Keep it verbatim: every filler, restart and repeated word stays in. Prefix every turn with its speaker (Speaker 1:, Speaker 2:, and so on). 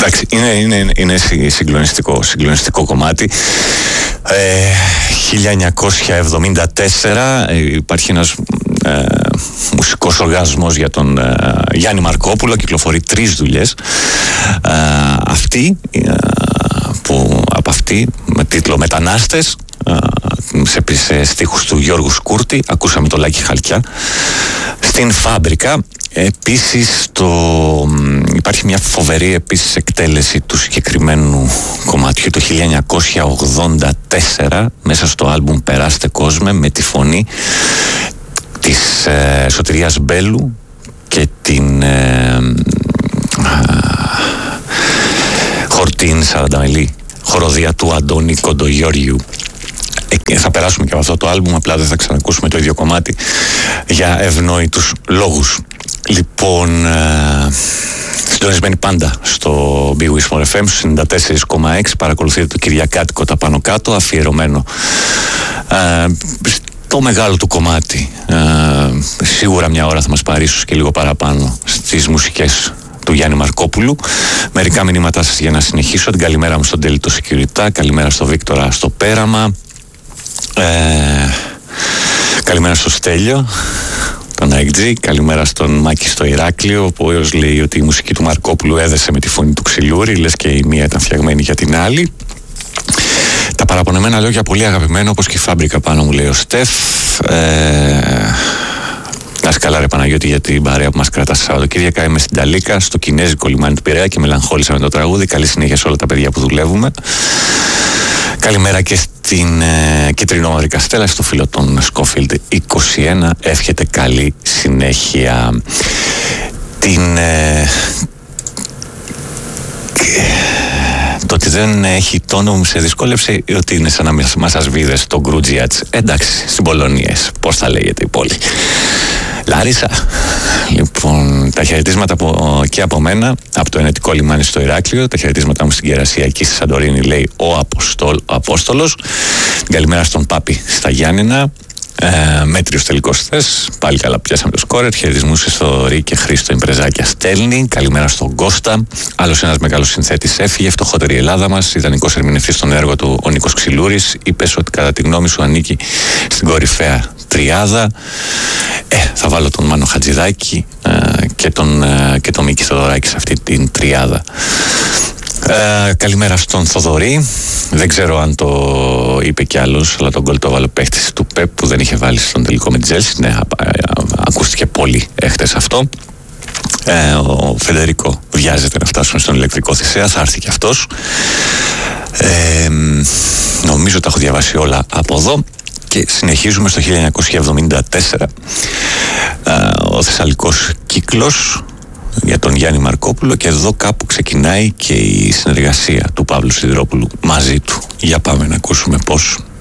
Speaker 1: Εντάξει, είναι, είναι, είναι συγκλονιστικό, συγκλονιστικό κομμάτι. Ε, χίλια εννιακόσια εβδομήντα τέσσερα υπάρχει ένας ε, μουσικός οργασμός για τον ε, Γιάννη Μαρκόπουλο, κυκλοφορεί τρεις δουλειές. Ε, αυτή, ε, που, από αυτή με τίτλο «Μετανάστες», σε, σε στίχους του Γιώργου Σκούρτη, ακούσαμε το Λάκη Χαλκιά. Στην Φάμπρικα επίσης το, υπάρχει μια φοβερή επίσης εκτέλεση του συγκεκριμένου κομματιού το χίλια εννιακόσια ογδόντα τέσσερα μέσα στο άλμπουμ «Περάστε κόσμε», με τη φωνή της ε, Σωτηρίας Μπέλου και την ε, Χορτίν Σαρανταμελή, χοροδία του Αντώνη Κοντογιώργιου. Ε, θα περάσουμε και από αυτό το άλμπουμ, απλά δεν θα ξανακούσουμε το ίδιο κομμάτι για ευνόητους λόγους. Λοιπόν, ε, συντονισμένοι πάντα στο Big Whisper εφ εμ ενενήντα τέσσερα κόμμα έξι, παρακολουθείτε το Κυριακάτικο τα πάνω κάτω, αφιερωμένο ε, το μεγάλο του κομμάτι. Ε, σίγουρα μια ώρα θα μας πάρει, ίσως και λίγο παραπάνω, στις μουσικές του Γιάννη Μαρκόπουλου. Μερικά μηνύματά σας για να συνεχίσω. Την καλημέρα μου στον Τέλη το Security, καλημέρα στο Βίκτορα στο Πέραμα, ε, καλημέρα στο Στέλιο τον άι τζι, καλημέρα στον Μάκη στο Ηράκλειο, ο οποίος λέει ότι η μουσική του Μαρκόπουλου έδεσε με τη φωνή του Ξυλούρη, λες και η μία ήταν φτιαγμένη για την άλλη. Τα παραπονεμένα λόγια πολύ αγαπημένα, όπως και η Φάμπρικα πάνω μου, λέει ο Στεφ. ε, Να είσαι καλά ρε Παναγιώτη, για την παρέα που μας κρατά στα Σαββατοκύριακα. Είμαι στην Ταλίκα, στο κινέζικο λιμάνι του Πειραιά, και μελαγχόλησα με το τραγούδι. Καλή συνέχεια σε όλα τα παιδιά που δουλεύουμε. Καλημέρα και στην ε, Κίτρινο Καστέλα, στο φίλο των Σκόφιλντ είκοσι ένα. Εύχεται καλή συνέχεια. Την... Ε, το ότι δεν έχει τόνο μου σε δυσκόλεψε, ότι είναι σαν να μας ασβίδες το Γκρουτζιάτς. Εντάξει, στην Πολωνία, πώς θα λέγεται η πόλη. Λάρισα. Λοιπόν, τα χαιρετίσματα από, και από μένα, από το ενετικό λιμάνι στο Ηράκλειο. Τα χαιρετίσματα μου στην Κερασιακή στη Σαντορίνη, λέει ο, Αποστόλ, ο Απόστολος. Καλημέρα στον Πάπη στα Γιάννηνα. Ε, μέτριος τελικός χθες. Πάλι καλά, πιάσαμε το σκόρερ. Χαιρετισμούς στο Ρί και Χρήστο Ιμπρεζάκια στέλνει. Καλημέρα στον Κώστα. Άλλος ένας μεγάλος συνθέτης έφυγε. Φτωχότερη Ελλάδα μας. Ιδανικός ερμηνευτής στον έργο του ο Νίκος Ξυλούρης. Είπες ότι κατά τη γνώμη σου ανήκει στην κορυφαία τριάδα. Ε, θα βάλω τον Μάνο Χατζηδάκη ε, και τον, ε, και τον Μίκη Θοδωράκη σε αυτή την τριάδα. Ε, καλημέρα στον Θοδωρή. Δεν ξέρω αν το είπε κι άλλος, αλλά τον γκολ το βάλε παίχτης του ΠΕΠ που δεν είχε βάλει στον τελικό με την Τζέλσι. Ναι, α, α, α, ακούστηκε πολύ έχτες αυτό. Ε, ο Φεντερικό βιάζεται να φτάσουμε στον ηλεκτρικό Θησέα, θα έρθει κι αυτός. Ε, νομίζω τα έχω διαβάσει όλα από εδώ. Και συνεχίζουμε στο χίλια εννιακόσια εβδομήντα τέσσερα. Ε, ο Θεσσαλικός κύκλος για τον Γιάννη Μαρκόπουλο, και εδώ κάπου ξεκινάει και η συνεργασία του Παύλου Σιδηρόπουλου μαζί του. Για πάμε να ακούσουμε πώς.